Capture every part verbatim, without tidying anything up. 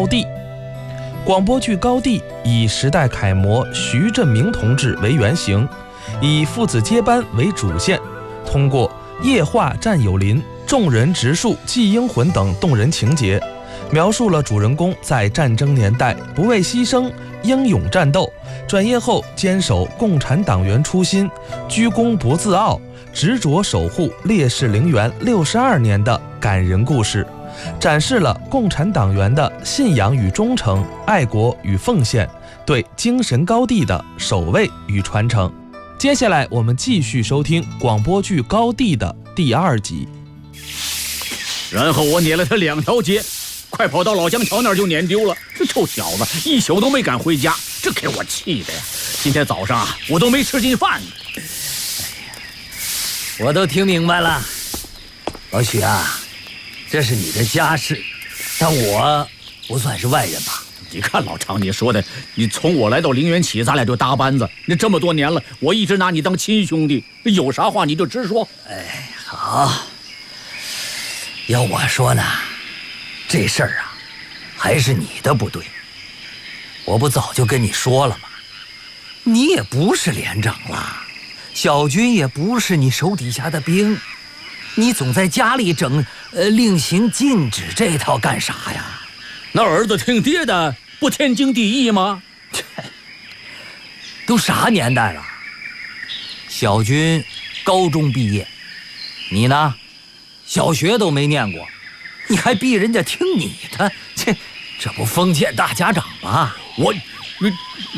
地》。广播剧《高地》以时代楷模徐振明同志为原型，以父子接班为主线，通过夜话战友邻、众人植树祭英魂等动人情节，描述了主人公在战争年代不畏牺牲、英勇战斗，转业后坚守共产党员初心，居功不自傲，执着守护烈士陵园六十二年的感人故事，展示了共产党员的信仰与忠诚、爱国与奉献，对精神高地的守卫与传承。接下来我们继续收听广播剧《高地》的第二集。 然后我撵了他两条街，快跑到老江桥那儿就撵丢了。这臭小子一宿都没敢回家，这给我气的呀！今天早上啊，我都没吃进饭。哎呀，我都听明白了，老许啊，这是你的家事，但我不算是外人吧？ 你看老常你说的，你从我来到陵园起，咱俩就搭班子，那这么多年了，我一直拿你当亲兄弟，有啥话你就直说。 哎，好。要我说呢，这事儿啊，还是你的不对。我不早就跟你说了吗？你也不是连长了，小军也不是你手底下的兵，你总在家里整呃令行禁止这套干啥呀？ 那儿子听爹的，不天经地义吗？ 都啥年代了？小军高中毕业，你呢？小学都没念过，你还逼人家听你的，这这不封建大家长吗？ 我，你，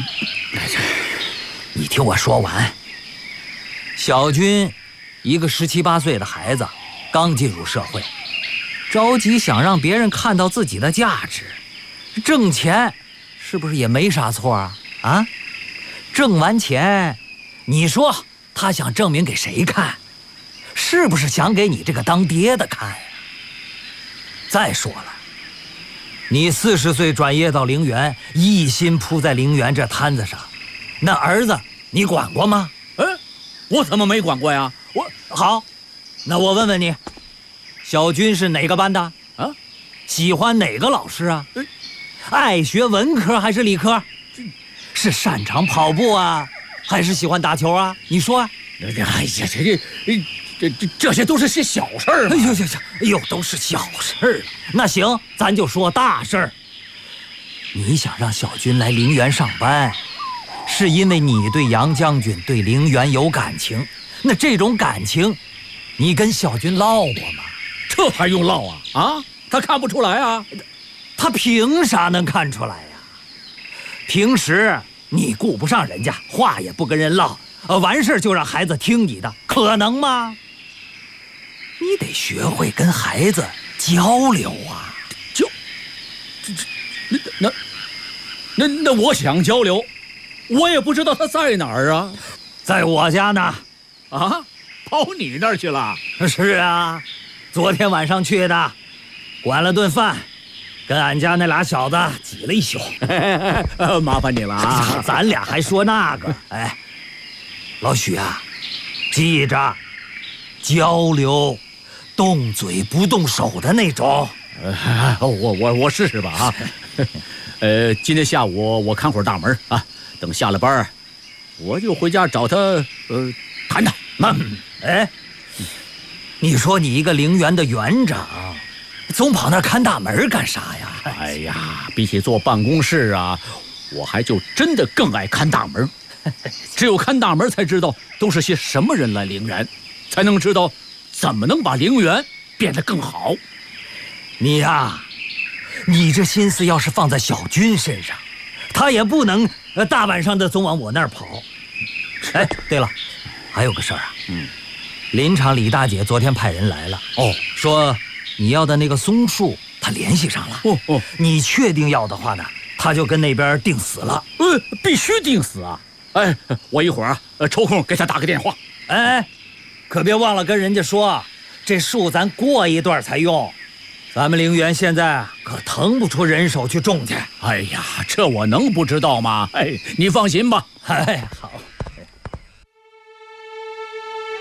你听我说完。小军，一个十七八岁的孩子，刚进入社会，着急想让别人看到自己的价值，挣钱，是不是也没啥错啊？啊，挣完钱，你说他想证明给谁看？是不是想给你这个当爹的看呀？再说了，你四十岁转业到陵园，一心扑在陵园这摊子上，那儿子你管过吗？ 嗯，我怎么没管过呀？ 我好，那我问问你，小军是哪个班的啊？喜欢哪个老师啊？爱学文科还是理科？是擅长跑步啊，还是喜欢打球啊？你说啊？ 哎呀，这这这这这些都是些小事儿。 哎呦呦呦，哎呦，都是小事儿。那行，咱就说大事儿。你想让小军来陵园上班，是因为你对杨将军、对陵园有感情。那这种感情，你跟小军唠过吗？ 这还用唠啊？啊，他看不出来啊？ 他凭啥能看出来呀？平时你顾不上人家，话也不跟人唠，呃，完事就让孩子听你的，可能吗？你得学会跟孩子交流啊！ 交，这这那那那那我想交流，我也不知道他在哪儿啊。 在我家呢。 啊，跑你那儿去了？ 是啊，昨天晚上去的，管了顿饭，跟俺家那俩小子挤了一宿。 麻烦你了啊！ 咱俩还说那个，哎，老许啊，记着，交流。动嘴不动手的那种， 呃、我我我试试吧啊。呃，今天下午我看会儿大门啊，等下了班，我就回家找他呃谈谈。 嗯，哎，你说你一个陵园的园长，总跑那看大门干啥呀？ 哎呀，比起坐办公室啊，我还就真的更爱看大门。只有看大门才知道都是些什么人来陵园，才能知道怎么能把陵园变得更好。 你呀、啊，你这心思要是放在小军身上，他也不能呃大晚上的总往我那儿跑。哎，对了，还有个事儿啊，嗯，林场李大姐昨天派人来了，哦，说你要的那个松树，她联系上了。哦哦，你确定要的话呢，她就跟那边定死了。 呃，必须定死啊！哎，我一会儿啊，呃，抽空给她打个电话。 哎，可别忘了跟人家说，这树咱过一段才用。咱们陵园现在可腾不出人手去种去。 哎呀，这我能不知道吗？哎，你放心吧。 哎，好。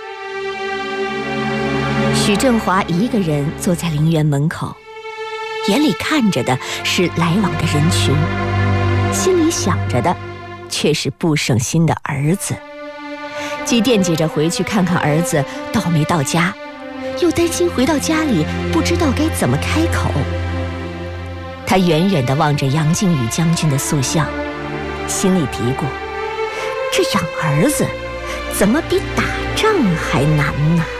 许振华一个人坐在陵园门口， 眼里看着的是来往的人群，心里想着的却是不省心的儿子。既惦记着回去看看儿子到没到家，又担心回到家里不知道该怎么开口。他远远地望着杨靖宇将军的塑像，心里嘀咕：这养儿子怎么比打仗还难呢？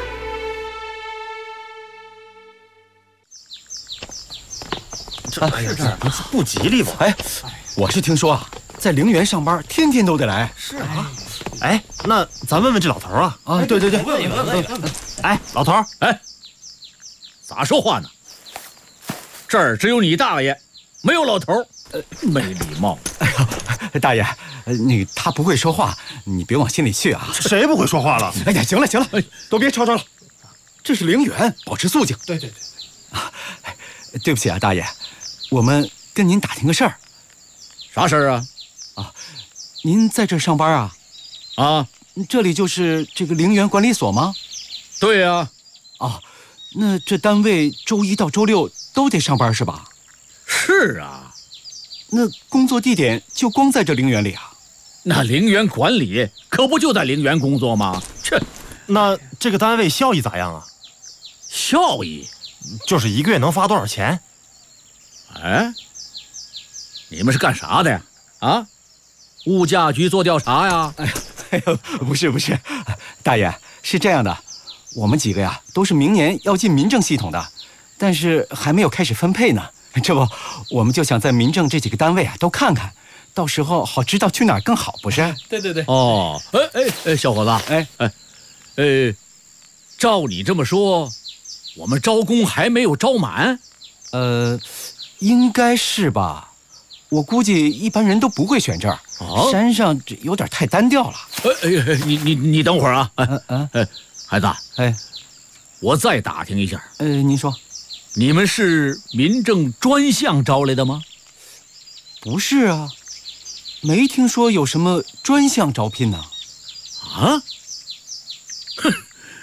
这哎呀，这不不吉利吧？哎，我是听说啊，在陵园上班，天天都得来。是啊。哎，那咱问问这老头啊。啊，对对对，问问问问。哎，老头， 哎，咋说话呢？这儿只有你大爷，没有老头。呃，没礼貌。 哎呦，大爷，那个他不会说话，你别往心里去啊。 谁不会说话了？ 哎呀，行了行了，都别吵吵了。这是陵园，保持肃静。 对对对。 啊，对不起啊，大爷。我们跟您打听个事儿。 啥事儿啊？ 啊，您在这上班啊？ 啊， 这里就是这个陵园管理所吗？ 对呀。 哦，那这单位周一到周六都得上班是吧？ 是啊。 那工作地点就光在这陵园里啊？ 那陵园管理可不就在陵园工作吗？这， 那这个单位效益咋样啊？ 效益？ 就是一个月能发多少钱？ 哎，你们是干啥的呀？啊，物价局做调查呀？ 哎呦，哎呦，不是不是，大爷是这样的，我们几个呀都是明年要进民政系统的，但是还没有开始分配呢。这不，我们就想在民政这几个单位啊都看看，到时候好知道去哪儿更好，不是？ 对对对。哦，哎哎哎，小伙子，哎哎，呃，照你这么说，我们招工还没有招满？ 呃。应该是吧，我估计一般人都不会选这儿。哦、山上这有点太单调了。 哎哎，你你你等会儿啊！ 嗯嗯， 哎，孩子， 哎， 我再打听一下。 呃，您说， 你们是民政专项招来的吗？ 不是啊，没听说有什么专项招聘呢。 啊？哼！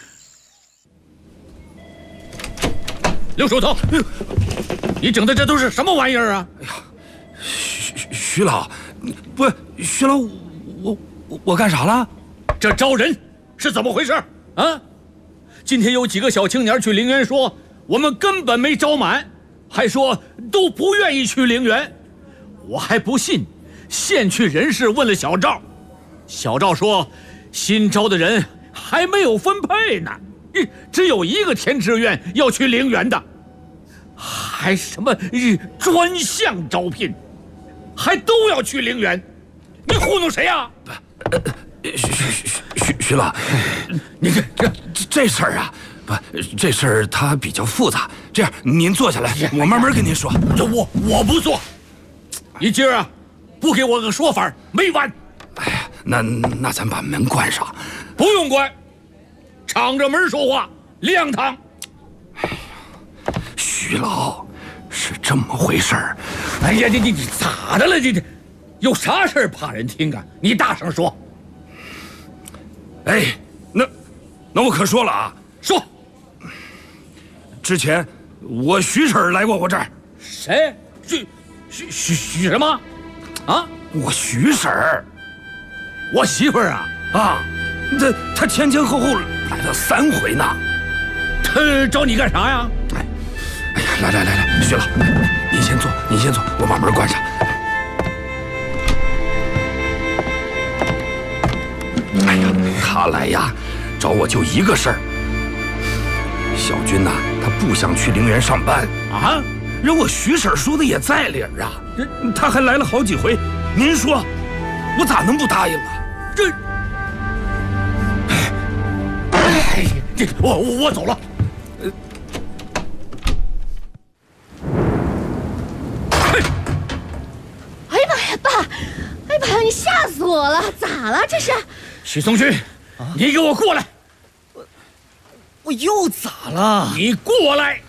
刘手头。你整的这都是什么玩意儿啊？哎呀， 徐徐徐老，不，徐老，我我我干啥了？ 这招人是怎么回事啊？今天有几个小青年去陵园说，我们根本没招满，还说都不愿意去陵园。我还不信，现去人事问了小赵，小赵说，新招的人还没有分配呢，只有一个填志愿要去陵园的。还什么专项招聘，还都要去陵园，你糊弄谁呀？ 徐徐徐徐老，你这这这事儿啊，不，这事儿它比较复杂。这样，您坐下来，我慢慢跟您说。 我我不坐，你今儿啊，不给我个说法，没完。 哎呀，那那咱把门关上。 不用关，敞着门说话，亮堂。 徐老，是这么回事儿。 哎呀，你你你咋的了？你这有啥事儿怕人听啊？你大声说。 哎，那那我可说了啊， 说。 之前我徐婶来过我这儿。 谁？徐徐徐徐什么？啊？ 我徐婶儿， 我媳妇儿啊啊，这她前前后后来了三回呢。 她找你干啥呀？ 哎。哎呀，来来来来，徐老，您先坐，您先坐，我把门关上。哎呀，他来呀，找我就一个事儿。小军呐、啊，他不想去陵园上班啊， 人我徐婶说的也在理儿啊，他还来了好几回，您说，我咋能不答应啊？ 这，哎，这我我走了。 你吓死我了！咋了？这是？ 许松军，啊、你给我过来！ 我我又咋了？ 你过来！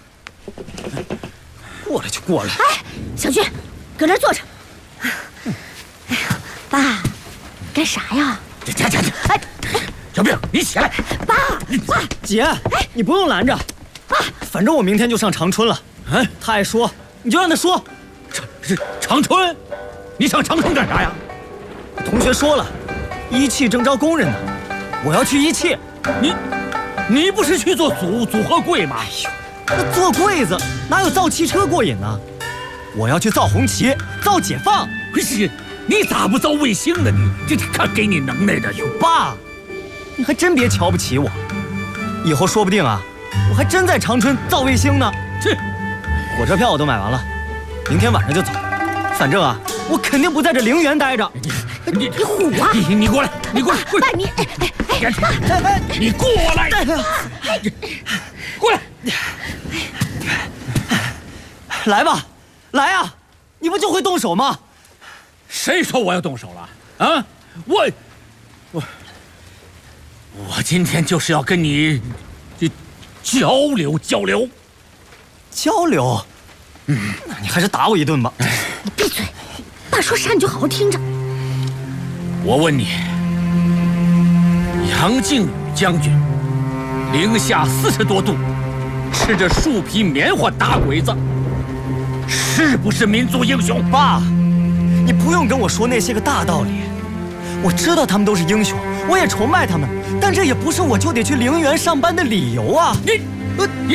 过来就过来。 哎，小军，搁这坐着。哎呀，爸，干啥呀？ 这这这这！哎，小兵，你起来！ 爸，爸， 姐，你不用拦着。 爸， 反正我明天就上长春了。哎，他还说你就让他说。 长是长春，你上长春干啥呀？ 同学说了，一汽征招工人呢，我要去一汽。 你，你不是去做组组合柜吗？ 哎呦，那做柜子哪有造汽车过瘾呢？我要去造红旗，造解放。 不是，你咋不造卫星呢？你这看给你能耐的哟！ 爸，你还真别瞧不起我，以后说不定啊，我还真在长春造卫星呢。 这， 火车票我都买完了，明天晚上就走。反正啊，我肯定不在这陵园待着。 你你虎啊！ 你你过来，你过来，过来！ 爸，你哎哎哎， 爸，你过来，过来， 来吧，来啊！你不就会动手吗？ 谁说我要动手了？啊，我我我今天就是要跟你交流交流。 交流？嗯，那你还是打我一顿吧。 你闭嘴！爸说啥你就好好听着。 我问你，杨靖宇将军，零下四十多度，吃着树皮棉花打鬼子，是不是民族英雄？ 爸，你不用跟我说那些个大道理。我知道他们都是英雄，我也崇拜他们，但这也不是我就得去陵园上班的理由啊！ 你，呃，你，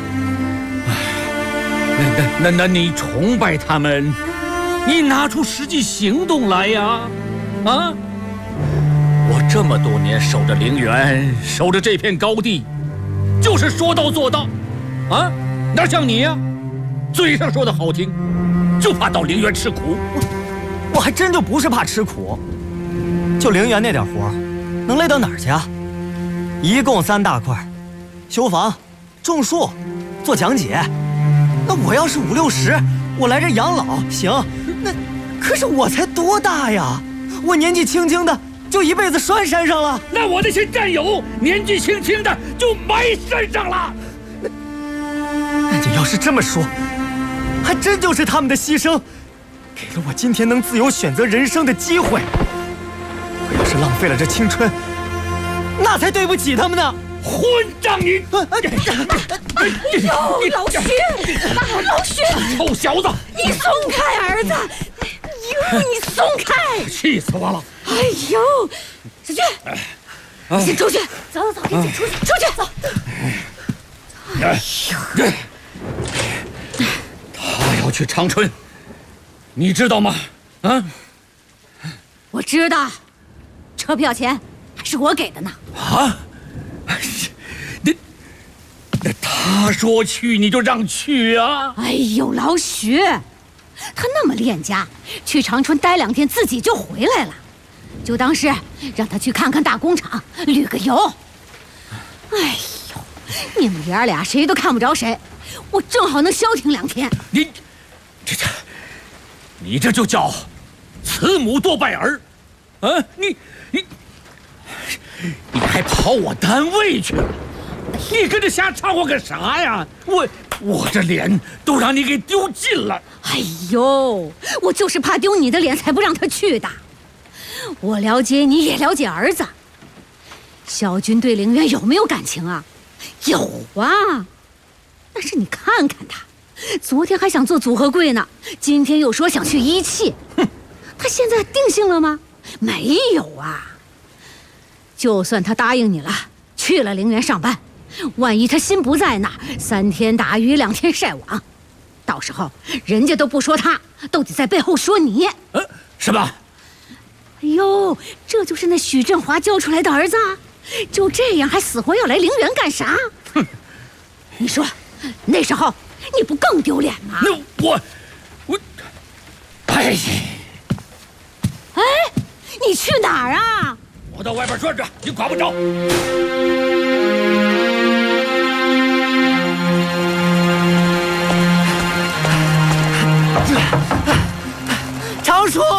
那那那那你崇拜他们，你拿出实际行动来呀！啊！我这么多年守着陵园，守着这片高地，就是说到做到，啊，哪像你呀？嘴上说的好听，就怕到陵园吃苦。 我我还真就不是怕吃苦，就陵园那点活，能累到哪儿去啊？一共三大块：修房、种树、做讲解。那我要是五六十，我来这养老行。那可是我才多大呀？我年纪轻轻的就一辈子拴山上了。 那我那些战友年纪轻轻的就埋山上了。 那你要是这么说，还真就是他们的牺牲，给了我今天能自由选择人生的机会。我要是浪费了这青春，那才对不起他们呢。 混账你！ 哎呦，老徐，老徐， 臭小子， 你松开儿子！哟，你松开！ 气死我了！ 哎呦，小军，你先出去，走走走，你先出去，出去走。 哎呦，他要去长春，你知道吗？啊？ 我知道，车票钱还是我给的呢。 啊？那那他说去你就让去啊？ 哎呦，老许，他那么恋家，去长春待两天自己就回来了，就当是让他去看看大工厂，旅个游。哎呦，你们爷儿俩谁都看不着谁，我正好能消停两天。 你这这，你这就叫慈母多败儿，啊！你你你还跑我单位去了？你跟着瞎掺和干啥呀？我我这脸都让你给丢尽了。 哎呦，我就是怕丢你的脸，才不让他去的。我了解你，也了解儿子。小军对陵园有没有感情啊？有啊。但是你看看他，昨天还想做组合柜呢，今天又说想去一汽。哼，他现在定性了吗？没有啊。就算他答应你了，去了陵园上班，万一他心不在那儿，三天打鱼两天晒网，到时候人家都不说他，都得在背后说你。 呃，是吧？ 哎呦，这就是那许振华教出来的儿子啊！就这样还死活要来陵园干啥？哼！你说，那时候你不更丢脸吗？ 那我我，哎， 哎，你去哪儿啊？ 我到外边转转，你管不着。 常叔，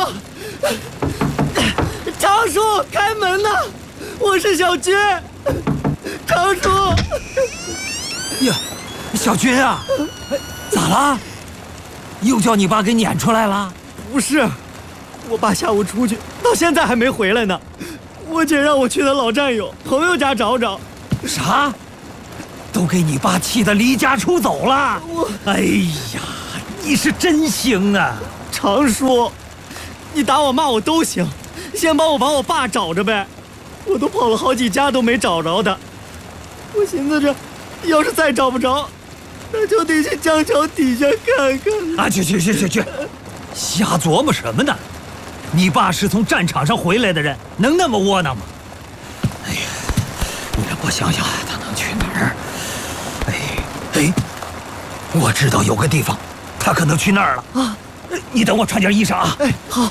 常叔，开门呐！我是小军，常叔。 呀，小军啊，咋了？又叫你爸给撵出来了？ 不是，我爸下午出去，到现在还没回来呢。我姐让我去他老战友朋友家找找。 啥？都给你爸气得离家出走了？ 我， 哎呀， 你是真行啊！ 常叔，你打我骂我都行，先帮我把我爸找着呗。我都跑了好几家都没找着他。我寻思着，要是再找不着，那就得去江桥底下看看。 啊，去去去去去，瞎琢磨什么呢？你爸是从战场上回来的人，能那么窝囊吗？哎呀，你让我想想，他能去哪儿？哎哎，我知道有个地方，他可能去那儿了啊！你等我穿件衣裳啊！ 哎，好。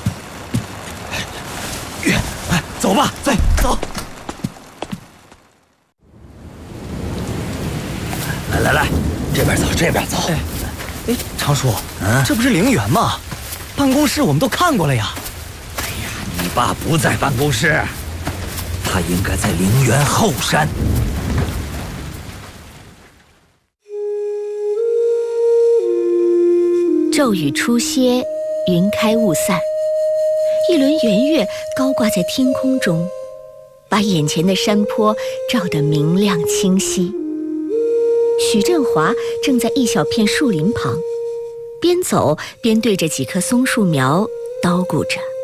哎，走吧，走走。来来来，这边走，这边走。 哎，哎，常叔， 嗯， 这不是陵园吗？办公室我们都看过了呀。 哎呀，你爸不在办公室，他应该在陵园后山。 骤雨初歇，云开雾散，一轮圆月高挂在天空中，把眼前的山坡照得明亮清晰。许振华正在一小片树林旁，边走边对着几棵松树苗叨咕着。